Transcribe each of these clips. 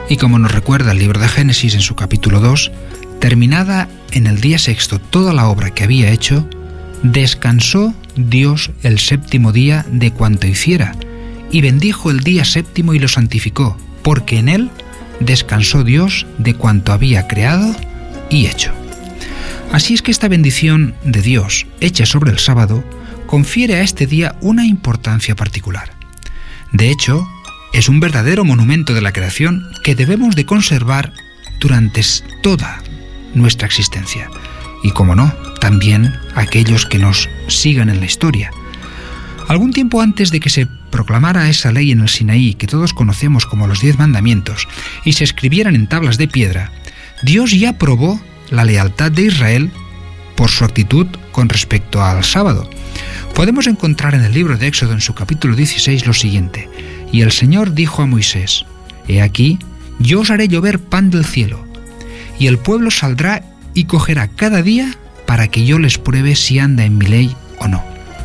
Y como nos recuerda el libro de Génesis en su capítulo 2, terminada en el día sexto toda la obra que había hecho, descansó Dios el séptimo día de cuanto hiciera, y bendijo el día séptimo y lo santificó, porque en él descansó Dios de cuanto había creado y hecho. Así es que esta bendición de Dios, hecha sobre el sábado, confiere a este día una importancia particular. De hecho, es un verdadero monumento de la creación que debemos de conservar durante toda nuestra existencia. Y como no, también aquellos que nos sigan en la historia. Algún tiempo antes de que se proclamara esa ley en el Sinaí que todos conocemos como los 10 mandamientos y se escribieran en tablas de piedra, Dios ya probó la lealtad de Israel por su actitud con respecto al sábado. Podemos encontrar en el libro de Éxodo en su capítulo 16 lo siguiente: y el Señor dijo a Moisés: He aquí, yo os haré llover pan del cielo, y el pueblo saldrá y cogerá cada día para que yo les pruebe si anda en mi ley o no.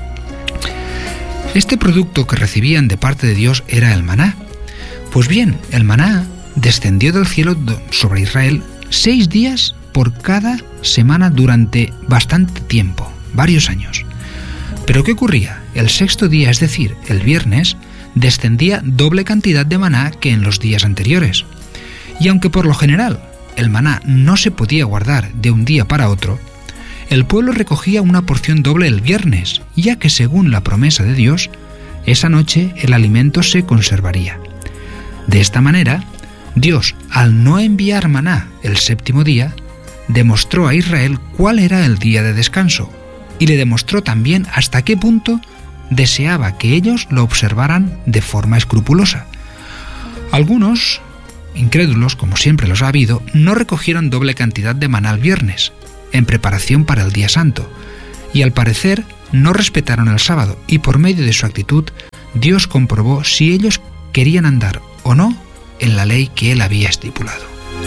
Este producto que recibían de parte de Dios era el maná. Pues bien, el maná descendió del cielo sobre Israel 6 días por cada semana durante bastante tiempo, varios años. Pero ¿qué ocurría? El sexto día, es decir, el viernes, descendía doble cantidad de maná que en los días anteriores. Y aunque por lo general el maná no se podía guardar de un día para otro, el pueblo recogía una porción doble el viernes, ya que según la promesa de Dios, esa noche el alimento se conservaría. De esta manera, Dios, al no enviar maná el séptimo día, demostró a Israel cuál era el día de descanso, y le demostró también hasta qué punto deseaba que ellos lo observaran de forma escrupulosa. Algunos, incrédulos, como siempre los ha habido, no recogieron doble cantidad de maná el viernes, en preparación para el día santo, y al parecer no respetaron el sábado, y por medio de su actitud, Dios comprobó si ellos querían andar o no en la ley que Él había estipulado.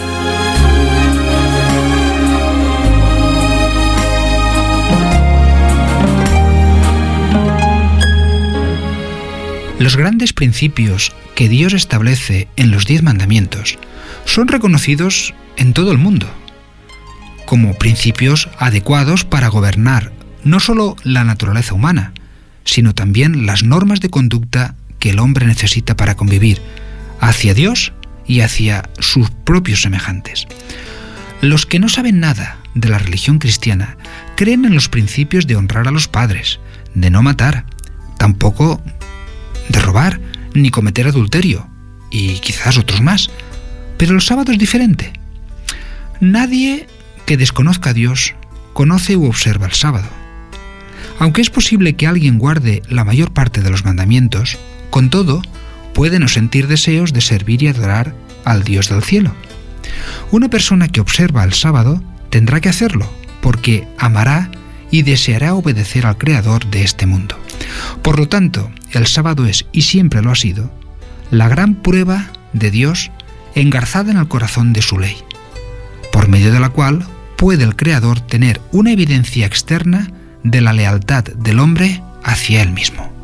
Los grandes principios que Dios establece en los 10 mandamientos son reconocidos en todo el mundo como principios adecuados para gobernar no solo la naturaleza humana, sino también las normas de conducta que el hombre necesita para convivir hacia Dios y hacia sus propios semejantes. Los que no saben nada de la religión cristiana creen en los principios de honrar a los padres, de no matar, tampoco de robar, ni cometer adulterio, y quizás otros más. Pero el sábado es diferente. Nadie que desconozca a Dios conoce u observa el sábado. Aunque es posible que alguien guarde la mayor parte de los mandamientos, con todo, puede no sentir deseos de servir y adorar al Dios del cielo. Una persona que observa el sábado tendrá que hacerlo, porque amará y deseará obedecer al Creador de este mundo. Por lo tanto, el sábado es, y siempre lo ha sido, la gran prueba de Dios engarzada en el corazón de su ley, por medio de la cual puede el Creador tener una evidencia externa de la lealtad del hombre hacia él mismo.